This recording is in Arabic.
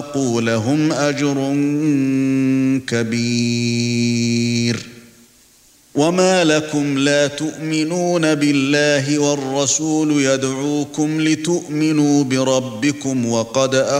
لهم أجر كبير. وما لكم لا تؤمنون بالله والرسول يدعوكم لتؤمنوا بربكم وقد